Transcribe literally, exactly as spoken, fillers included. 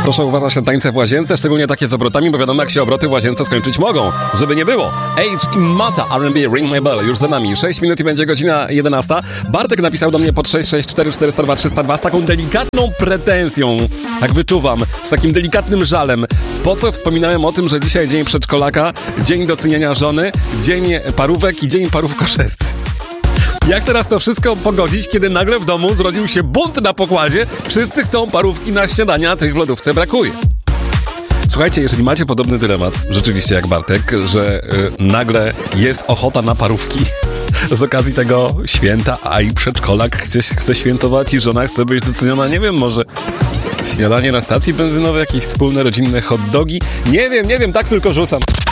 Proszę uważać na tańce w łazience, szczególnie takie z obrotami, bo wiadomo jak się obroty w łazience skończyć mogą. Żeby nie było. Age i Mata, R and B, Ring My Bell, już za nami. sześć minut i będzie godzina jedenasta. Bartek napisał do mnie pod sześć sześć cztery cztery zero dwa trzysta dwa z taką delikatną pretensją, tak wyczuwam, z takim delikatnym żalem. Po co wspominałem o tym, że dzisiaj dzień przedszkolaka, dzień doceniania żony, dzień parówek i dzień parówkoszercy. Jak teraz to wszystko pogodzić, kiedy nagle w domu zrodził się bunt na pokładzie? Wszyscy chcą parówki na śniadania, a tych w lodówce brakuje. Słuchajcie, jeżeli macie podobny dylemat, rzeczywiście jak Bartek, że y, nagle jest ochota na parówki z okazji tego święta, a i przedszkolak chce, chce świętować i żona chce być doceniona, nie wiem, może śniadanie na stacji benzynowej, jakieś wspólne rodzinne hot dogi? Nie wiem, nie wiem, tak tylko rzucam.